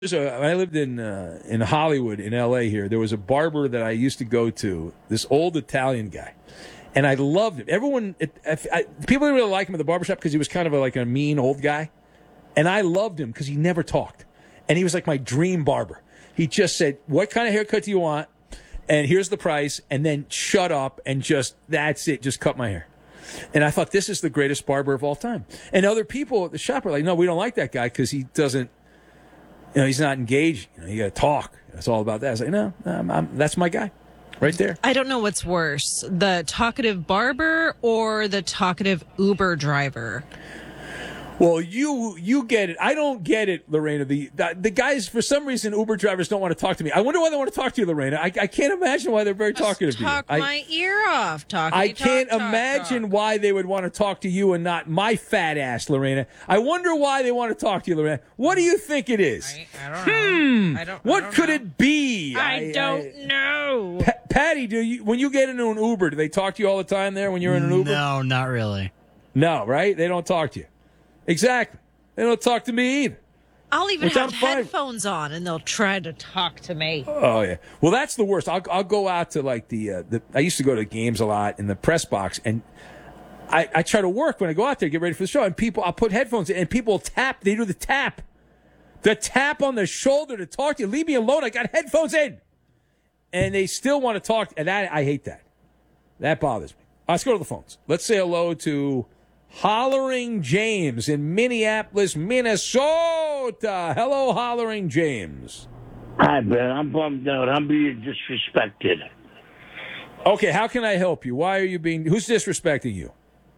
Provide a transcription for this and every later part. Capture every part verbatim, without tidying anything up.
So when I lived in uh, in Hollywood, in L A here, there was a barber that I used to go to, this old Italian guy. And I loved him. Everyone, it, I, I, people didn't really like him at the barbershop because he was kind of a, like a mean old guy. And I loved him because he never talked. And he was like my dream barber. He just said, what kind of haircut do you want? And here's the price. And then shut up and just, that's it, just cut my hair. And I thought, this is the greatest barber of all time. And other people at the shop are like, no, we don't like that guy because he doesn't, you know, he's not engaged. You know, you got to talk. It's all about that. I was like, no, I'm, I'm, that's my guy right there. I don't know what's worse, the talkative barber or the talkative Uber driver. Well, you you get it. I don't get it, Lorena. The, the the guys, for some reason, Uber drivers don't want to talk to me. I wonder why they want to talk to you, Lorena. I, I can't imagine why they're very Just talkative to you. Talk I, my ear off. Talk. I talk, can't talk, imagine talk. why they would want to talk to you and not my fat ass, Lorena. I wonder why they want to talk to you, Lorena. What do you think it is? I, I don't know. Hmm. I don't, what I don't could know. it be? I, I don't I, know. Pa- Patty, do you when you get into an Uber, do they talk to you all the time there when you're in an Uber? No, not really. No, right? They don't talk to you. Exactly. They don't talk to me either. I'll even Which have I'm fine. headphones on, and they'll try to talk to me. Oh yeah. Well, that's the worst. I'll I'll go out to like the uh, the. I used to go to games a lot in the press box, and I I try to work when I go out there, get ready for the show, and people I'll put headphones in, and people tap. They do the tap, the tap on the shoulder to talk to you. Leave me alone. I got headphones in, and they still want to talk. And that I hate that. That bothers me. Let's go to the phones. Let's say hello to Hollering James in Minneapolis, Minnesota. Hello, Hollering James. Hi, Ben. I'm bummed out. I'm being disrespected. Okay, how can I help you? Why are you being... Who's disrespecting you?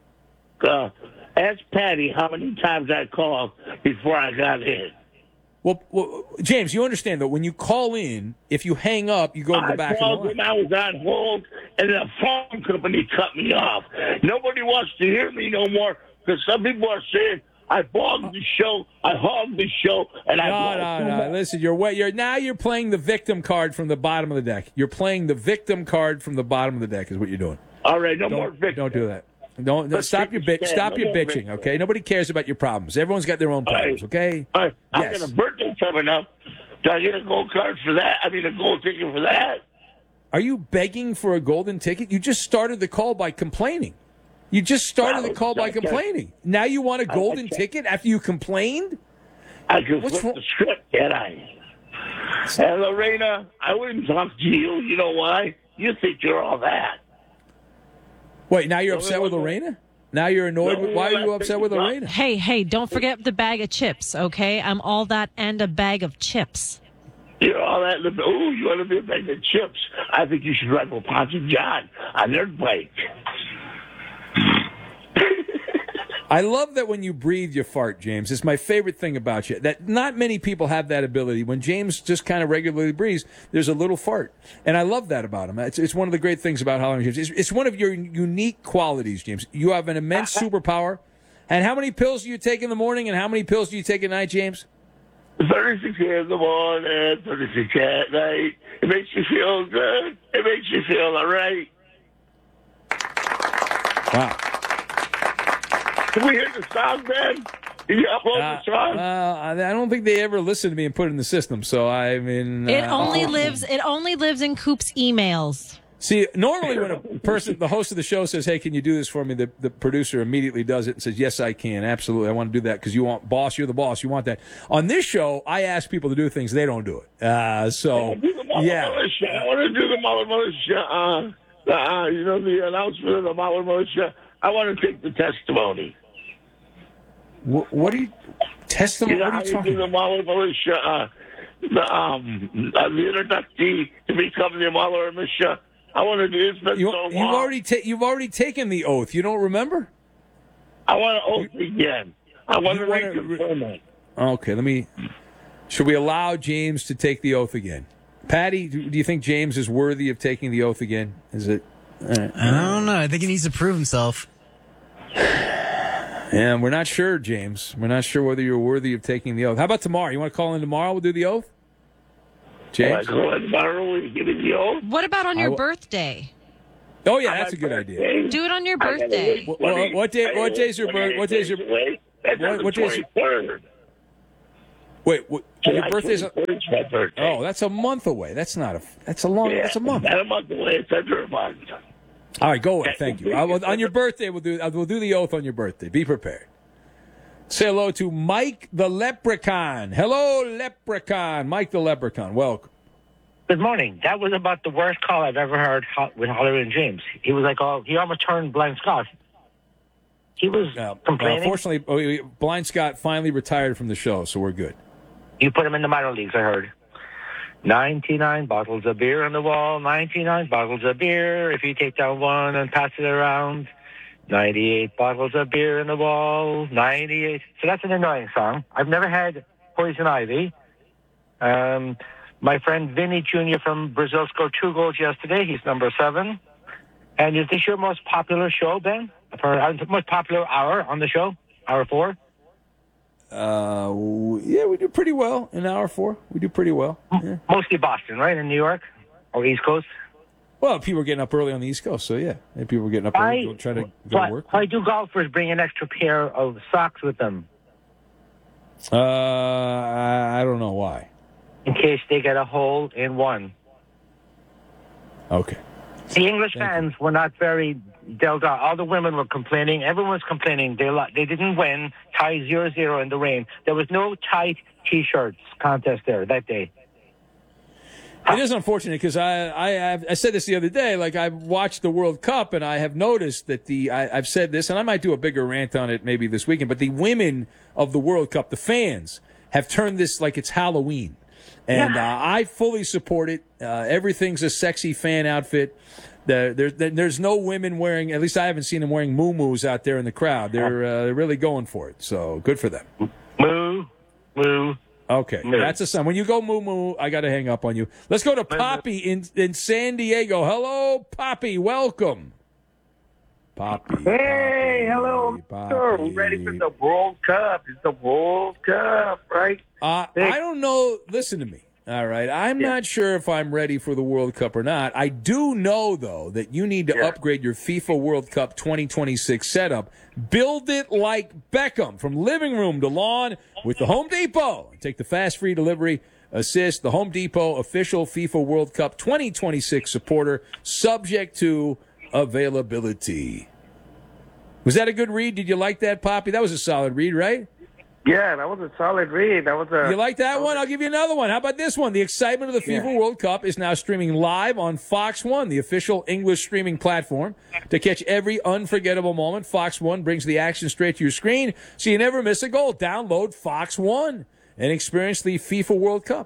Uh, ask Patty how many times I called before I got in. Well, well, James, you understand, though, when you call in, if you hang up, you go to the I back called of the when line. I was on hold, and the phone company cut me off. Nobody wants to hear me no more because some people are saying I bogged the show, I hogged the show, and I... No, no, no. Listen, you're, way, you're now you're playing the victim card from the bottom of the deck. You're playing the victim card from the bottom of the deck is what you're doing. All right, no Don't, more victim. don't do that. Don't Let's stop take your a bitch. stand. Stop No your more bitching. victim. Okay, nobody cares about your problems. Everyone's got their own problems. All Okay. All right, I Yes. got a birthday coming up. Do I get a gold card for that? I mean, a gold ticket for that? Are you begging for a golden ticket? You just started the call by complaining. You just started the call by complaining. Now you want a golden ticket after you complained? I can What's flip wrong? the script, can I? And Lorena, I wouldn't talk to you. You know why? You think you're all that. Wait, now you're upset with Lorena? Now you're annoyed? No, with, why are you I upset think with it's not. Lorena? Hey, hey, don't forget the bag of chips, okay? I'm all that and a bag of chips. You're all that. Oh, you want to be a bag of chips? I think you should ride with Ponce and John on their bike. I love that when you breathe, you fart, James. It's my favorite thing about you. That not many people have that ability. When James just kind of regularly breathes, there's a little fart. And I love that about him. It's, it's one of the great things about Hollering James. It's, it's one of your unique qualities, James. You have an immense superpower. And how many pills do you take in the morning and how many pills do you take at night, James? thirty-six in the morning, thirty-six at night. It makes you feel good. It makes you feel all right. Wow. Can we hear the song, Ben? Can you upload Uh, the song? uh, I don't think they ever listened to me and put it in the system. So, I mean... It uh, only lives it only lives in Coop's emails. See, normally when a person, the host of the show says, hey, can you do this for me? The, the producer immediately does it and says, yes, I can. Absolutely. I want to do that because you want, boss, you're the boss. You want that. On this show, I ask people to do things. They don't do it. Uh, so, yeah. Militia. I want to do the Mahler Militia. Uh, the, uh, you know, the announcement of the Mahler Militia. I want to take the testimony. What, what are you, testimony? You know What how are you you talking do the about? Mahler Militia, uh, the, um, uh, the inductee to become the Mahler Militia. I want to do this. Been You, so you've, long. already ta- you've already taken the oath. You don't remember? I want to oath again. I want You to wanna- reconfirm it. Okay, let me, should we allow James to take the oath again? Patty, do, do you think James is worthy of taking the oath again? Is it? I don't know. I think he needs to prove himself. Yeah, we're not sure, James. We're not sure whether you're worthy of taking the oath. How about tomorrow? You want to call in tomorrow? We'll do the oath? James? I go in tomorrow and give it the oath. What about on I your w- birthday? Oh, yeah, that's a good idea. Do it on your I gotta birthday. wait What- twenty- what day- I gotta what wait day's your birth- twenty-eight what day's your- days away. That's what- on the what day's your- twenty-third. Wait, what, your July birthday's a, twenty-first is my birthday. oh, that's a month away. That's not a. That's a long. yeah, That's a month. Not a month away. It's under a month. All right, go away. Thank you. I will, on your birthday, we'll do. We'll do the oath on your birthday. Be prepared. Say hello to Mike the Leprechaun. Hello, Leprechaun. Mike the Leprechaun. Welcome. Good morning. That was about the worst call I've ever heard ho- with Hollywood and James. He was like, oh, he almost turned Blind Scott. He was Uh, complaining. Unfortunately, oh, Blind Scott finally retired from the show, so we're good. You put him in the minor leagues, I heard. ninety-nine bottles of beer on the wall, ninety-nine bottles of beer. If you take down one and pass it around, ninety-eight bottles of beer in the wall, ninety-eight. So that's an annoying song. I've never had Poison Ivy. Um, my friend Vinny Junior from Brazil scored two goals yesterday. He's number seven. And is this your most popular show, Ben? For uh, most popular hour on the show? Hour four? Uh, w- yeah, we do pretty well in hour four. We do pretty well. Yeah. Mostly Boston, right? In New York? Or East Coast? Well, people were getting up early on the East Coast, so yeah, and people were getting up early to try to go why, to work. why do golfers bring an extra pair of socks with them? Uh, I, I don't know why. In case they get a hole in one. Okay. The English Thank fans were not very dealt out. All the women were complaining. Everyone was complaining. They lo- they didn't win. Tie zero zero in the rain. There was no tight T-shirts contest there that day. It is unfortunate because I, I I've- I said this the other day. Like, I've watched the World Cup and I have noticed that the I, I've said this, and I might do a bigger rant on it maybe this weekend. But the women of the World Cup, the fans, have turned this like it's Halloween, and uh, I fully support it. Uh, everything's a sexy fan outfit. The, there, there, there's no women wearing. At least I haven't seen them wearing muumuus out there in the crowd. They're uh, they're really going for it. So good for them. Moo, moo. Okay, Moo. that's a sign. When you go moo moo, I got to hang up on you. Let's go to Poppy in in San Diego. Hello, Poppy. Welcome. Poppy. Hey, Poppy, hello. Poppy. We're ready for the World Cup. It's the World Cup, right? Uh, I don't know. Listen to me. All right. I'm Yeah. not sure if I'm ready for the World Cup or not. I do know, though, that you need to Yeah. upgrade your FIFA World Cup twenty twenty-six setup. Build it like Beckham, from living room to lawn with the Home Depot. Take the fast free delivery assist. The Home Depot official FIFA World Cup twenty twenty-six supporter, subject to availability. Was that a good read? Did you like that, Poppy? That was a solid read, right? Yeah, that was a solid read. That was a. You like that one? I'll give you another one. How about this one? The excitement of the FIFA Yeah. World Cup is now streaming live on Fox One, the official English streaming platform. To catch every unforgettable moment, Fox One brings the action straight to your screen, so you never miss a goal. Download Fox One and experience the FIFA World Cup.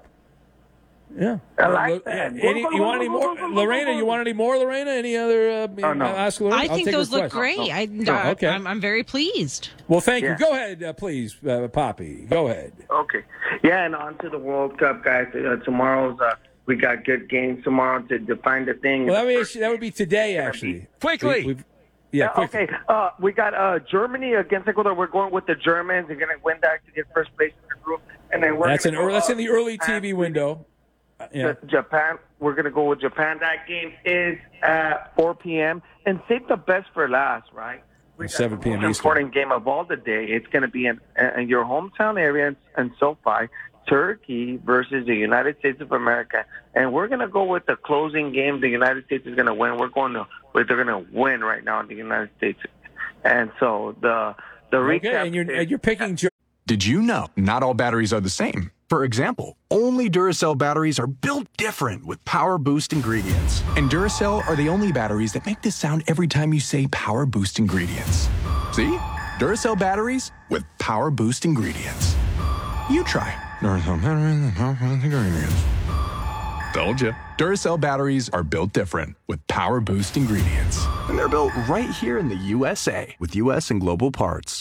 Yeah. I like Uh, that. yeah. Any, you want any more? Lorena, you want any more, Lorena? Any other? Uh, Oh, no. Ask Lorena? I I'll think take those her look question. great. I, Oh, uh, okay. I'm, I'm very pleased. Well, thank Yeah. you. Go ahead, uh, please, uh, Poppy. Go ahead. Okay. Yeah, and on to the World Cup, guys. Uh, tomorrow's, uh, we got good games tomorrow to define the thing. Well, that would be, that would be today, actually. Quickly. We- we've- yeah, Uh, quickly. okay, uh, we got uh, Germany against Ecuador. We're going with the Germans. They're going to win that to get first place in the group. And then we're That's gonna an go, ear that's uh, in the early T Japan. V window. Uh, yeah. J- Japan. We're going to go with Japan. That game is at four p.m. And save the best for last, right? We got seven p.m. the most Eastern. important game of all the day. It's going to be in, in your hometown area in SoFi, Turkey versus the United States of America. And we're going to go with the closing game. The United States is going to win. We're going to, they're going to win right now in the United States. And so the the recap. Okay, and you're is- and you're picking. Ger- Did you know not all batteries are the same? For example, only Duracell batteries are built different with Power Boost ingredients. And Duracell are the only batteries that make this sound every time you say Power Boost ingredients. See? Duracell batteries with Power Boost ingredients. You try. Duracell batteries with Power Boost ingredients. Told you. Duracell batteries are built different with Power Boost ingredients. And they're built right here in the U S A with U S and global parts.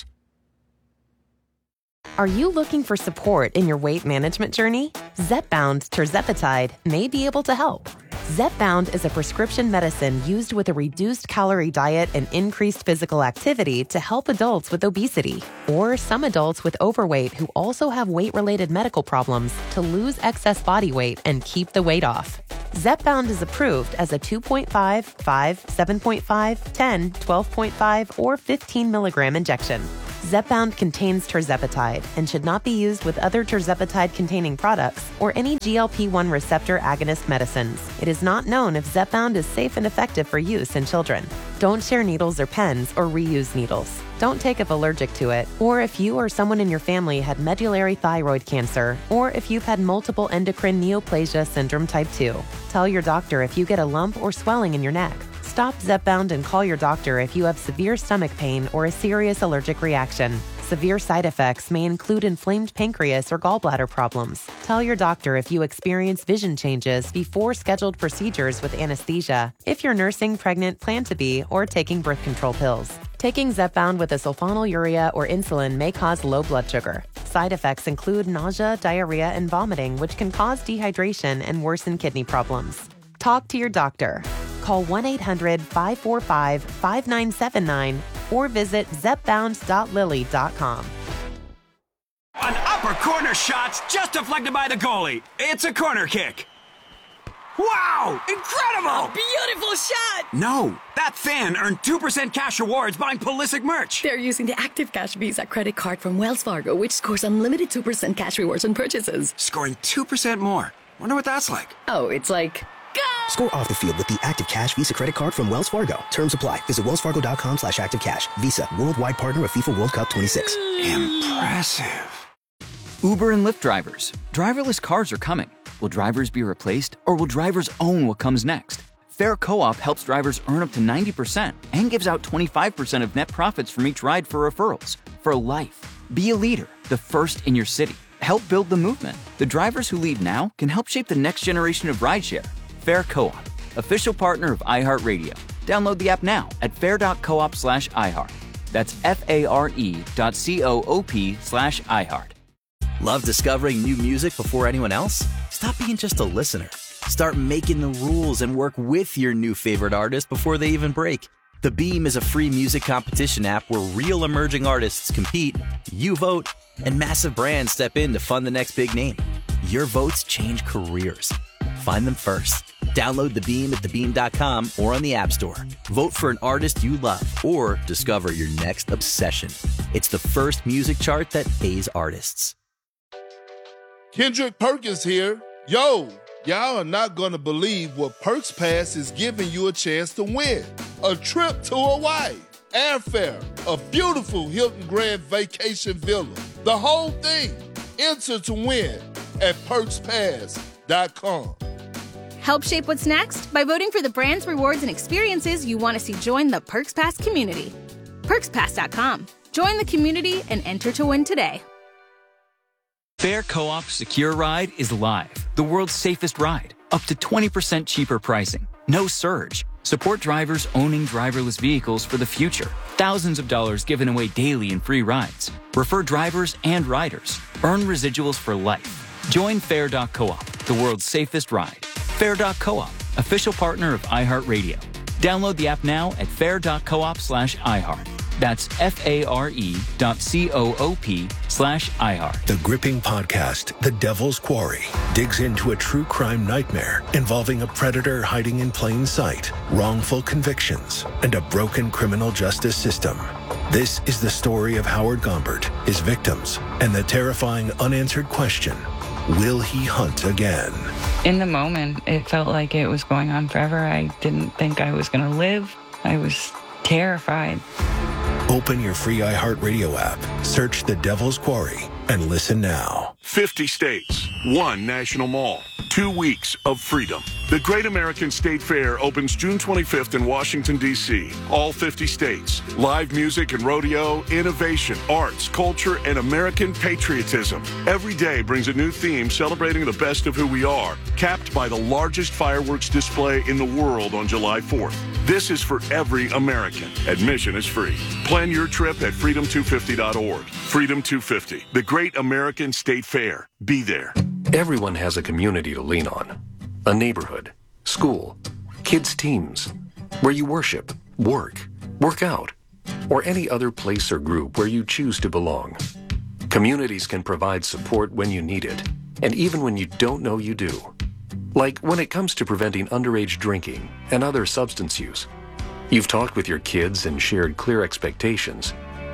Are you looking for support in your weight management journey? Zepbound tirzepatide may be able to help. Zepbound is a prescription medicine used with a reduced calorie diet and increased physical activity to help adults with obesity or some adults with overweight who also have weight-related medical problems to lose excess body weight and keep the weight off. Zepbound is approved as a two point five, five, seven point five, ten, twelve point five, or fifteen milligram injection. Zepbound contains tirzepatide and should not be used with other tirzepatide-containing products or any G L P one receptor agonist medicines. It is not known if Zepbound is safe and effective for use in children. Don't share needles or pens or reuse needles. Don't take if allergic to it, or if you or someone in your family had medullary thyroid cancer, or if you've had multiple endocrine neoplasia syndrome type two. Tell your doctor if you get a lump or swelling in your neck. Stop Zepbound and call your doctor if you have severe stomach pain or a serious allergic reaction. Severe side effects may include inflamed pancreas or gallbladder problems. Tell your doctor if you experience vision changes before scheduled procedures with anesthesia, if you're nursing, pregnant, plan to be, or taking birth control pills. Taking Zepbound with a sulfonylurea or insulin may cause low blood sugar. Side effects include nausea, diarrhea, and vomiting, which can cause dehydration and worsen kidney problems. Talk to your doctor. Call one eight hundred five four five five nine seven nine or visit zepbound dot lilly dot com. An upper corner shot's just deflected by the goalie. It's a corner kick. Wow! Incredible! A beautiful shot! No, that fan earned two percent cash rewards buying Pulisic merch. They're using the Active Cash Visa credit card from Wells Fargo, which scores unlimited two percent cash rewards on purchases. Scoring two percent more. Wonder what that's like. Oh, it's like... Go! Score off the field with the Active Cash Visa credit card from Wells Fargo. Terms apply. Visit wellsfargo.com slash active cash. Visa, worldwide partner of FIFA World Cup twenty-six. Impressive. Uber and Lyft drivers. Driverless cars are coming. Will drivers be replaced, or will drivers own what comes next? Fair Co-op helps drivers earn up to ninety percent and gives out twenty-five percent of net profits from each ride for referrals. For life. Be a leader, the first in your city. Help build the movement. The drivers who lead now can help shape the next generation of rideshare. Fair Co-op, official partner of iHeartRadio. Download the app now at fair.coop slash iHeart. That's F-A-R-E dot C-O-O-P slash iHeart. Love discovering new music before anyone else? Stop being just a listener. Start making the rules and work with your new favorite artist before they even break. The Beam is a free music competition app where real emerging artists compete, you vote, and massive brands step in to fund the next big name. Your votes change careers. Find them first. Download The Beam at the beam dot com or on the App Store. Vote for an artist you love or discover your next obsession. It's the first music chart that pays artists. Kendrick Perkins here. Yo, y'all are not going to believe what Perks Pass is giving you a chance to win. A trip to Hawaii, airfare, a beautiful Hilton Grand Vacation Villa. The whole thing. Enter to win at perks pass dot com. Help shape what's next by voting for the brands, rewards, and experiences you want to see join the Perks Pass community. perks pass dot com. Join the community and enter to win today. Fair Co-op Secure Ride is live. The world's safest ride. Up to twenty percent cheaper pricing. No surge. Support drivers owning driverless vehicles for the future. Thousands of dollars given away daily in free rides. Refer drivers and riders. Earn residuals for life. Join Fair dot coop, the world's safest ride. Fair dot coop, official partner of iHeartRadio. Download the app now at fair dot coop slash iHeart. That's F-A-R-E dot C-O-O-P slash iHeart. The gripping podcast, The Devil's Quarry, digs into a true crime nightmare involving a predator hiding in plain sight, wrongful convictions, and a broken criminal justice system. This is the story of Howard Gombert, his victims, and the terrifying unanswered question, will he hunt again? In the moment, it felt like it was going on forever. I didn't think I was going to live. I was terrified. Open your free iHeartRadio app, search The Devil's Quarry, and listen now. fifty states, one national mall, two weeks of freedom. The Great American State Fair opens June twenty-fifth in Washington, D C All fifty states. Live music and rodeo, innovation, arts, culture, and American patriotism. Every day brings a new theme celebrating the best of who we are, capped by the largest fireworks display in the world on July fourth. This is for every American. Admission is free. Plan your trip at freedom two fifty dot org. Freedom two fifty, the Great American State Fair. Be there. Everyone has a community to lean on. A neighborhood, school, kids' teams, where you worship, work, work out, or any other place or group where you choose to belong. Communities can provide support when you need it, and even when you don't know you do. Like when it comes to preventing underage drinking and other substance use. You've talked with your kids and shared clear expectations,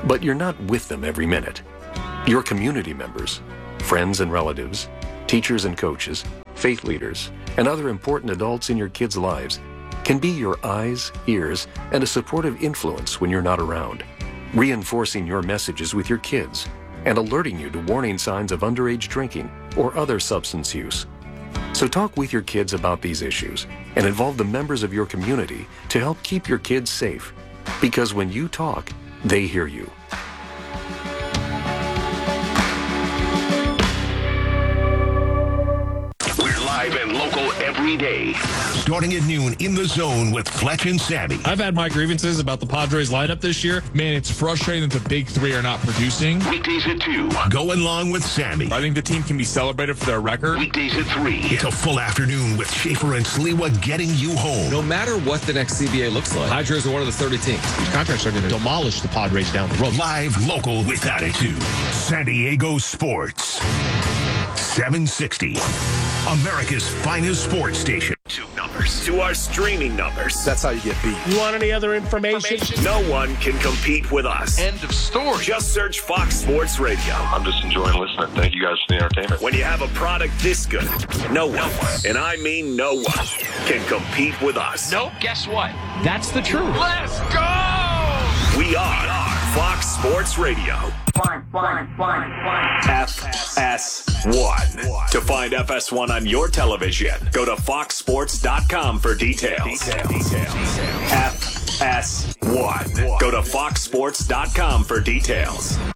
but you're not with them every minute. Your community members, friends and relatives, teachers and coaches, faith leaders, and other important adults in your kids' lives can be your eyes, ears, and a supportive influence when you're not around, reinforcing your messages with your kids and alerting you to warning signs of underage drinking or other substance use. So talk with your kids about these issues and involve the members of your community to help keep your kids safe. Because when you talk, they hear you. Live and local every day. Starting at noon in the zone with Fletch and Sammy. I've had my grievances about the Padres lineup this year. Man, it's frustrating that the big three are not producing. Weekdays at two. Going along with Sammy. I think the team can be celebrated for their record. Weekdays at three. It's a full afternoon with Schaefer and Sliwa getting you home. No matter what the next C B A looks like, Padres are one of the thirty teams. These contracts are going to demolish the Padres down the road. Live, local, with attitude. San Diego Sports. seven sixty. America's finest sports station. Two numbers. To our streaming numbers. That's how you get beat. You want any other information? information? No one can compete with us. End of story. Just search Fox Sports Radio. I'm just enjoying listening. Thank you guys for the entertainment. When you have a product this good, no one, and I mean no one, can compete with us. Nope, guess what? That's the truth. Let's go! We are Fox Sports Radio. One, one, one, one. F S one. To find F S one on your television, go to fox sports dot com for details. Details. Details. F S one. Go to fox sports dot com for details.